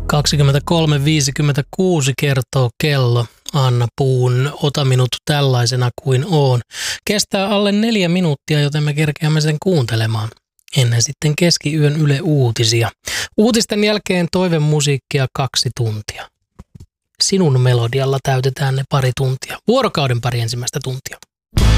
23.56 kertoo kello. Anna Puun Ota minut tällaisena kuin oon. Kestää alle 4 minuuttia, joten me kerkeämme sen kuuntelemaan. Ennen sitten keskiyön Yle Uutisia. Uutisten jälkeen toivemusiikkia 2 tuntia. Sinun melodialla täytetään ne 2 tuntia. Vuorokauden 2 ensimmäistä tuntia.